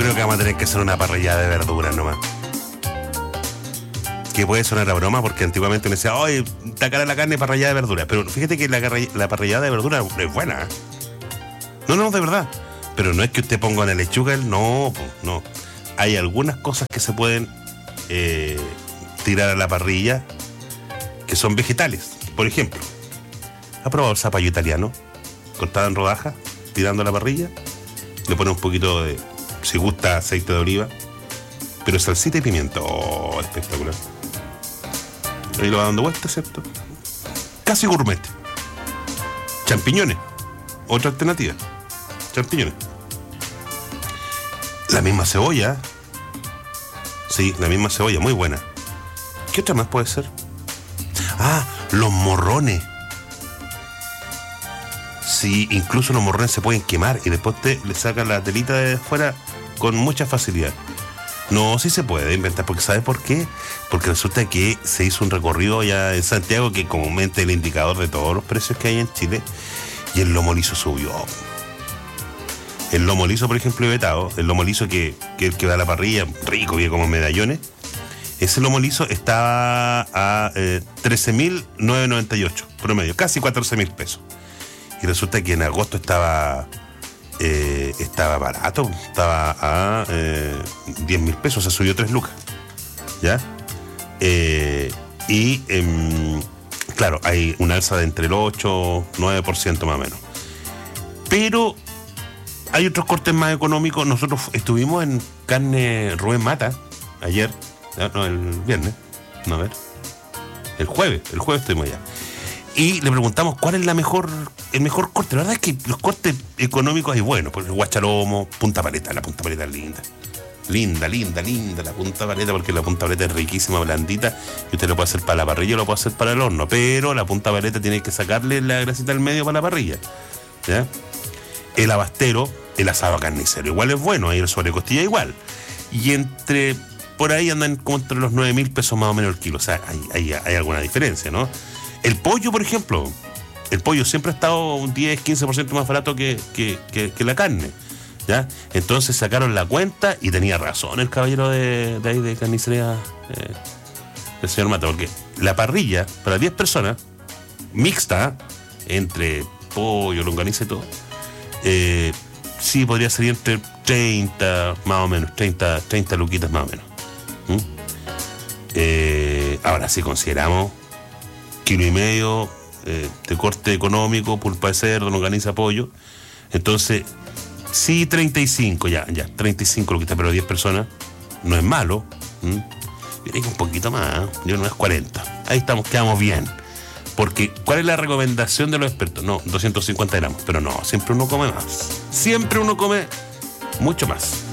creo que vamos a tener que hacer una parrillada de verduras nomás. Que puede sonar a broma, porque antiguamente me decía, oye, está cara la carne, parrillada de verduras. Pero fíjate que la parrillada de verduras es buena. No, de verdad. Pero no es que usted ponga una lechuga, no. Hay algunas cosas que se pueden tirar a la parrilla que son vegetales. Por ejemplo, ¿ha probado el zapallo italiano? Cortado en rodajas, tirando a la parrilla. Le pone un poquito de, si gusta, aceite de oliva. Pero salsita y pimiento. Oh, espectacular. Ahí lo va dando vuelta, ¿cierto? Casi gourmet. Champiñones. Otra alternativa. Champiñones. La misma cebolla. Sí, la misma cebolla, muy buena. ¿Qué otra más puede ser? Ah, los morrones. Sí, incluso los morrones se pueden quemar y después te le sacan la telita de fuera con mucha facilidad. No, sí se puede inventar, porque ¿sabes por qué? Porque resulta que se hizo un recorrido allá en Santiago, que comúnmente es el indicador de todos los precios que hay en Chile, y el lomo liso subió. El lomo liso, por ejemplo, vetado, el lomo liso que va a la parrilla, rico, bien como medallones, ese lomo liso estaba a 13.998 promedio, casi 14.000 pesos. Y resulta que en agosto estaba barato, estaba a 10.000 pesos, o sea, subió 3 lucas. ¿Ya? Claro, hay una alza de entre el 8 y 9% más o menos. Pero hay otros cortes más económicos. Nosotros estuvimos en carne Rubén Mata ayer, no, el viernes, no, a ver, el jueves estuvimos allá. Y le preguntamos cuál es el mejor corte. La verdad es que los cortes económicos hay buenos. Por el guachalomo, punta paleta. La punta paleta es linda. Linda la punta paleta, porque la punta paleta es riquísima, blandita. Y usted lo puede hacer para la parrilla o lo puede hacer para el horno. Pero la punta paleta tiene que sacarle la grasita al medio para la parrilla. ¿Ya? El abastero, el asado carnicero, igual es bueno. Ahí el sobrecostilla igual. Y por ahí andan como entre los 9.000 pesos más o menos el kilo. O sea, hay alguna diferencia, ¿no? El pollo, por ejemplo, el pollo siempre ha estado un 10-15% más barato que la carne, ¿ya? Entonces sacaron la cuenta y tenía razón el caballero de ahí de carnicería, el señor Mata, porque la parrilla para 10 personas, mixta, entre pollo, longaniza y todo, sí podría salir entre 30, más o menos, 30 luquitas más o menos. Ahora, si consideramos 1,5 kg de corte económico, pulpa de cerdo, longaniza, pollo, entonces sí 35, ya 35 luquitas, pero 10 personas no es malo. Viene un poquito más, yo no es 40. Ahí quedamos bien. Porque, ¿cuál es la recomendación de los expertos? No, 250 gramos, pero no, siempre uno come más. Siempre uno come mucho más.